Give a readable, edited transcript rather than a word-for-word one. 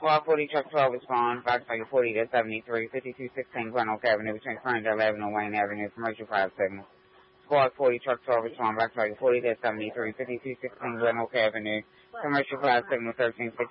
Squad 40, Truck 12 respond. Fox Target 40 to 73, 5216 Glen Oak Avenue between Ferndale Avenue and Wayne Avenue. Commercial 5 signal. Squad 40, Truck 12 respond. Fox Target 40 to 73, 5216 Glen Oak Avenue. Commercial 5 signal 1350.